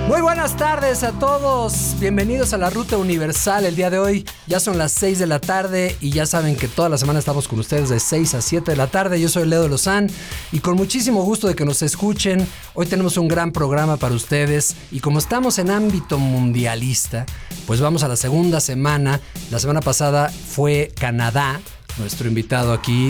Muy buenas tardes a todos, bienvenidos a la Ruta Universal. El día de hoy ya son las 6 de la tarde y ya saben que toda la semana estamos con ustedes de 6 a 7 de la tarde. Yo soy Leo de Lozán y con muchísimo gusto de que nos escuchen. Hoy tenemos un gran programa para ustedes y como estamos en ámbito mundialista, pues vamos a la segunda semana. La semana pasada fue Canadá, nuestro invitado aquí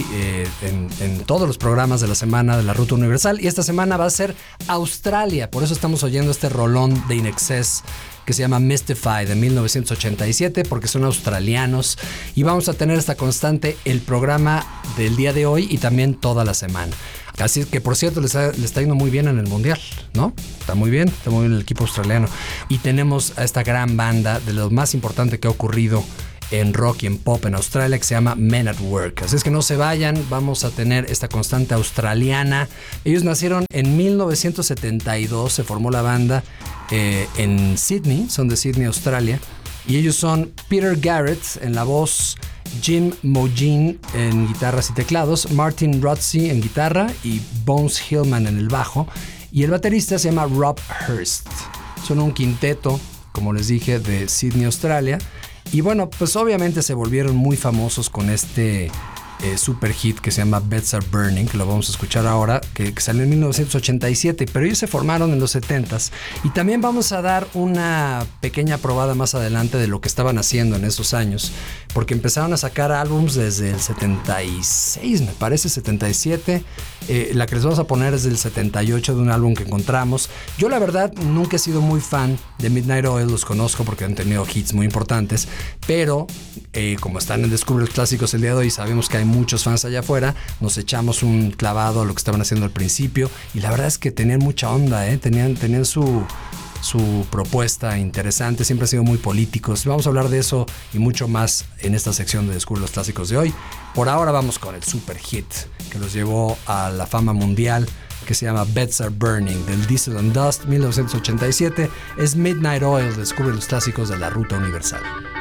en todos los programas de la semana de la Ruta Universal, y esta semana va a ser Australia. Por eso estamos oyendo este rolón de In Excess que se llama Mystify de 1987, porque son australianos, y vamos a tener esta constante el programa del día de hoy y también toda la semana. Así que, por cierto, le está yendo muy bien en el Mundial, ¿no? Está muy bien el equipo australiano. Y tenemos a esta gran banda de lo más importante que ha ocurrido en rock y en pop en Australia, que se llama Men at Work. Así es que no se vayan, vamos a tener esta constante australiana. Ellos nacieron en 1972, se formó la banda en Sydney, son de Sydney, Australia, y ellos son Peter Garrett en la voz, Jim Mougin en guitarras y teclados, Martin Rotsey en guitarra y Bones Hillman en el bajo, y el baterista se llama Rob Hurst. Son un quinteto, como les dije, de Sydney, Australia. Y bueno, pues obviamente se volvieron muy famosos con este super hit que se llama Beds Are Burning, que lo vamos a escuchar ahora, que salió en 1987, pero ellos se formaron en los 70s. Y también vamos a dar una pequeña probada más adelante de lo que estaban haciendo en esos años, porque empezaron a sacar álbums desde el 76, me parece, 77. La que les vamos a poner es del 78, de un álbum que encontramos. Yo la verdad nunca he sido muy fan de Midnight Oil, los conozco porque han tenido hits muy importantes, pero como están en Descubre los Clásicos el día de hoy, sabemos que hay muchos fans allá afuera, nos echamos un clavado a lo que estaban haciendo al principio y la verdad es que tenían mucha onda, tenían su propuesta interesante, siempre han sido muy políticos. Vamos a hablar de eso y mucho más en esta sección de Descubre los Clásicos de hoy. Por ahora vamos con el super hit que los llevó a la fama mundial, que se llama Beds Are Burning, del Diesel and Dust 1987. Es Midnight Oil, Descubre los Clásicos de la Ruta Universal.